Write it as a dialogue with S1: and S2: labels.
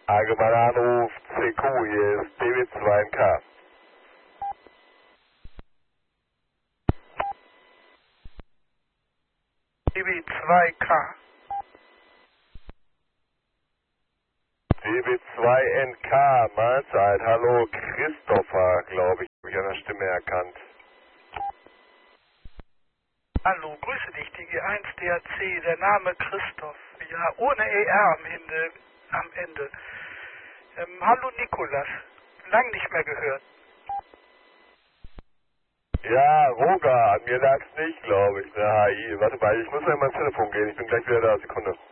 S1: Allgemeiner Anruf CQ, hier ist DW2NK.
S2: DW2K.
S1: DW2NK, Mahlzeit. Hallo, Christopher, glaube ich, habe ich an der Stimme erkannt.
S2: Hallo, grüße dich, die G1 DHC, der Name Christoph. Ja, ohne ER am Ende. Hallo Nikolas, lang nicht mehr gehört.
S1: Ja, Roger, an mir lag's nicht, glaube ich, ne, HI. Warte mal, ich muss mal in mein Telefon gehen, ich bin gleich wieder da, Sekunde.